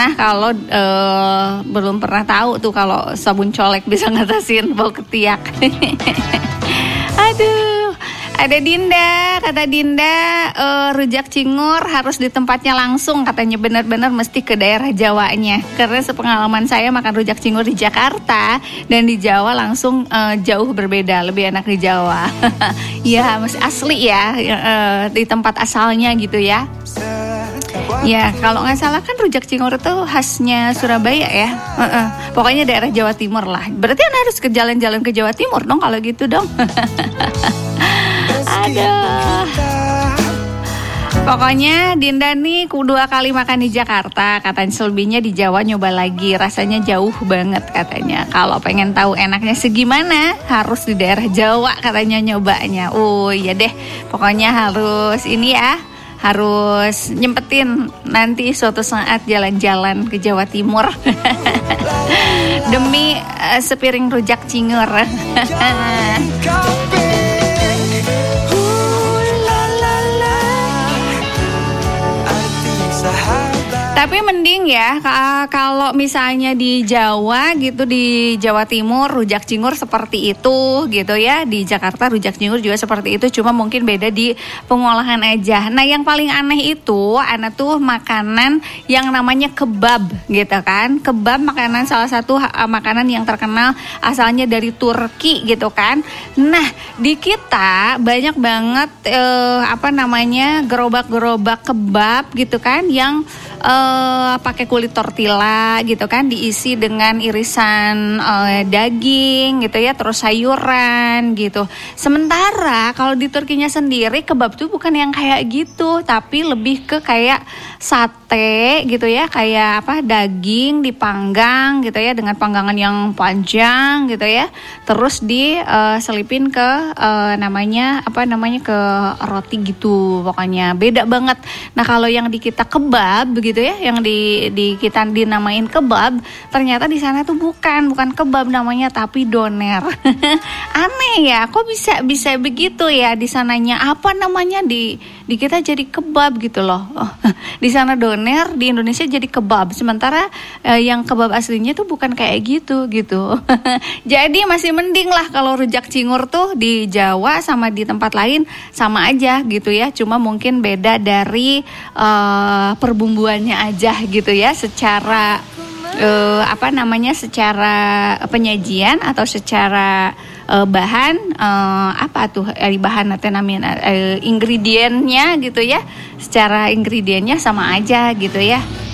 pernah kalau belum pernah tahu tuh kalau sabun colek bisa ngatasin bau ketiak. Aduh, ada Dinda, kata Dinda, rujak cingur harus di tempatnya langsung, katanya benar-benar mesti ke daerah Jawanya. Karena sepengalaman saya makan rujak cingur di Jakarta dan di Jawa langsung jauh berbeda, lebih enak di Jawa. Ya, mesti asli ya, di tempat asalnya gitu ya. Ya, kalau nggak salah kan rujak cingur itu khasnya Surabaya ya. Pokoknya daerah Jawa Timur lah. Berarti Anda harus ke jalan-jalan ke Jawa Timur dong kalau gitu dong. Aduh. Pokoknya Dinda nih 2 kali makan di Jakarta, katanya selebihnya di Jawa nyoba lagi, rasanya jauh banget katanya. Kalau pengen tahu enaknya segimana, harus di daerah Jawa katanya nyobanya. Oh iya deh, pokoknya harus ini ya, harus nyempetin nanti suatu saat jalan-jalan ke Jawa Timur. Demi sepiring rujak cingur. Tapi mending ya kalau misalnya di Jawa gitu, di Jawa Timur rujak cingur seperti itu gitu ya. Di Jakarta rujak cingur juga seperti itu, cuma mungkin beda di pengolahan aja. Nah, yang paling aneh itu ana tuh makanan yang namanya kebab gitu kan. Kebab makanan salah satu makanan yang terkenal asalnya dari Turki gitu kan. Nah, di kita banyak banget gerobak-gerobak kebab gitu kan yang pakai kulit tortilla gitu kan, diisi dengan irisan daging gitu ya, terus sayuran gitu. Sementara kalau di Turkinya sendiri kebab tuh bukan yang kayak gitu, tapi lebih ke kayak sate gitu ya, kayak daging dipanggang gitu ya dengan panggangan yang panjang gitu ya, terus diselipin ke ke roti gitu. Pokoknya beda banget. Nah, kalau yang di kita kebab gitu ya, yang di kita dinamain kebab, ternyata di sana tuh bukan kebab namanya, tapi doner. Aneh ya, kok bisa begitu ya di sananya? Apa namanya di kita jadi kebab gitu loh. Di sana doner, di Indonesia jadi kebab. Sementara yang kebab aslinya tuh bukan kayak gitu. Jadi masih mending lah kalau rujak cingur tuh di Jawa sama di tempat lain sama aja gitu ya. Cuma mungkin beda dari perbumbuannya aja gitu ya, secara secara penyajian atau secara bahan ingredientnya gitu ya, secara ingredientnya sama aja gitu ya.